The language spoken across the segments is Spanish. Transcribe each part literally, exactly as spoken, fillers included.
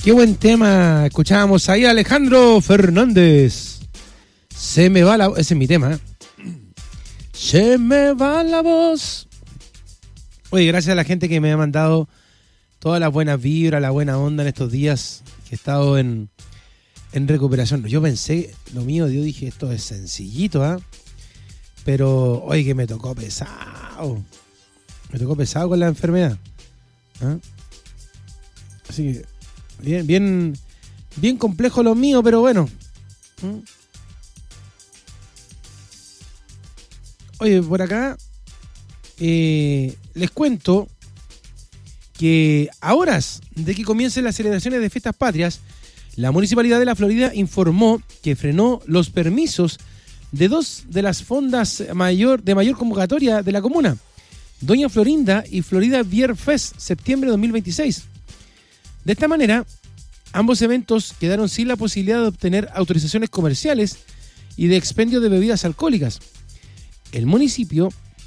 Qué buen tema. Escuchábamos ahí a Alejandro Fernández. Se me va la voz. Ese es mi tema. Se me va la voz. Oye, gracias a la gente que me ha mandado todas las buenas vibras, la buena onda en estos días que he estado en, en recuperación. Yo pensé, lo mío, yo dije, esto es sencillito, ¿ah? ¿eh? Pero, oye, que me tocó pesado. Me tocó pesado con la enfermedad. ¿Ah? Así que, bien, bien, bien complejo lo mío, pero bueno. ¿Mm? Oye, por acá eh, les cuento que a horas de que comiencen las celebraciones de fiestas patrias, la Municipalidad de la Florida informó que frenó los permisos de dos de las fondas mayor, de mayor convocatoria de la comuna, Doña Florinda y Florida Beer Fest, septiembre de dos mil veintiséis. De esta manera, ambos eventos quedaron sin la posibilidad de obtener autorizaciones comerciales y de expendio de bebidas alcohólicas. El municipio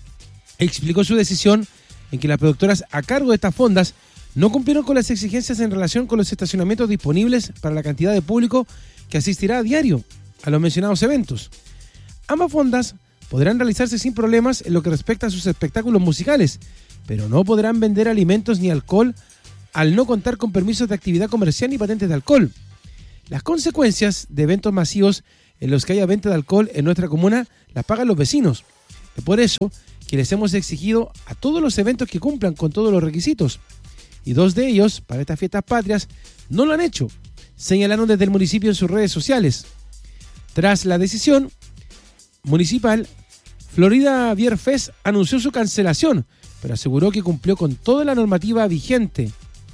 explicó su decisión en que las productoras a cargo de estas fondas no cumplieron con las exigencias en relación con los estacionamientos disponibles para la cantidad de público que asistirá a diario a los mencionados eventos. Ambas fondas podrán realizarse sin problemas en lo que respecta a sus espectáculos musicales, pero no podrán vender alimentos ni alcohol al no contar con permisos de actividad comercial ni patentes de alcohol. Las consecuencias de eventos masivos en los que haya venta de alcohol en nuestra comuna las pagan los vecinos. Es por eso que les hemos exigido a todos los eventos que cumplan con todos los requisitos. Y dos de ellos, para estas fiestas patrias, no lo han hecho, señalaron desde el municipio en sus redes sociales. Tras la decisión municipal, Florida Beer Fest anunció su cancelación, pero aseguró que cumplió con toda la normativa vigente.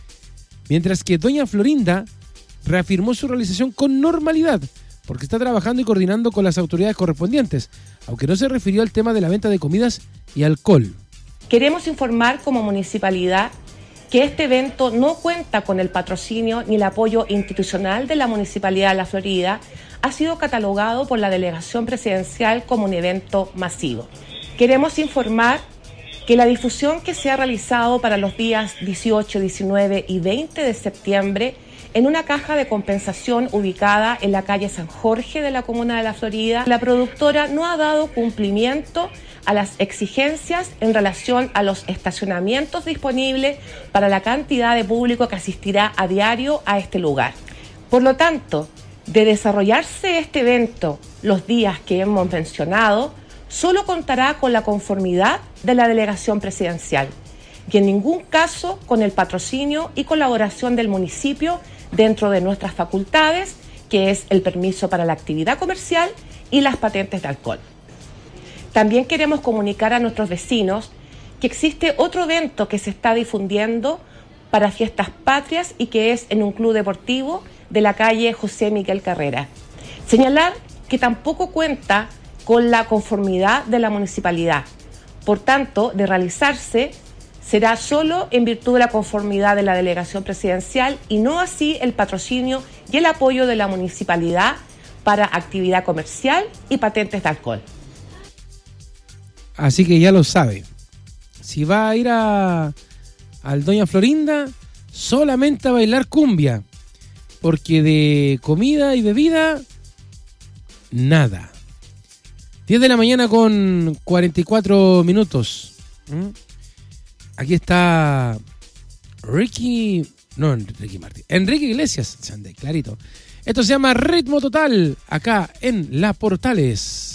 Mientras que Doña Florinda reafirmó su realización con normalidad, porque está trabajando y coordinando con las autoridades correspondientes, aunque no se refirió al tema de la venta de comidas y alcohol. Queremos informar como municipalidad que este evento no cuenta con el patrocinio ni el apoyo institucional de la Municipalidad de la Florida. Ha sido catalogado por la Delegación Presidencial como un evento masivo. Queremos informar que la difusión que se ha realizado para los días dieciocho, diecinueve y veinte de septiembre en una caja de compensación ubicada en la calle San Jorge de la comuna de La Florida, la productora no ha dado cumplimiento a las exigencias en relación a los estacionamientos disponibles para la cantidad de público que asistirá a diario a este lugar. Por lo tanto, de desarrollarse este evento los días que hemos mencionado, solo contará con la conformidad de la Delegación Presidencial y en ningún caso con el patrocinio y colaboración del municipio dentro de nuestras facultades, que es el permiso para la actividad comercial y las patentes de alcohol. También queremos comunicar a nuestros vecinos que existe otro evento que se está difundiendo para fiestas patrias y que es en un club deportivo de la calle José Miguel Carrera. Señalar que tampoco cuenta con la conformidad de la municipalidad. Por tanto, de realizarse, será solo en virtud de la conformidad de la Delegación Presidencial y no así el patrocinio y el apoyo de la municipalidad para actividad comercial y patentes de alcohol. Así que ya lo sabe. Si va a ir a al Doña Florinda, solamente a bailar cumbia, porque de comida y bebida, nada. diez de la mañana con cuarenta y cuatro minutos. ¿Mm? Aquí está Ricky, no Ricky Martin, Enrique Iglesias, clarito. Esto se llama Ritmo Total, acá en La Portales.